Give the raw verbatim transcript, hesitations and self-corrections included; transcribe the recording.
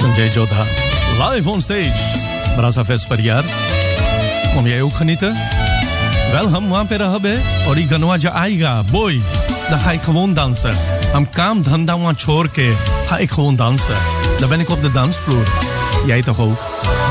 Sanjay Jodha, live on stage. Brasa Fest per jaar. Kom jij ook genieten? Wel, ham वहाँ पे रह बे और ये गनवा जो आएगा, boy, dan ga ik gewoon dansen. Ham काम धंधा वहाँ छोड़ के ga ik gewoon dansen. Dan ben ik op de dansvloer. Jij toch ook?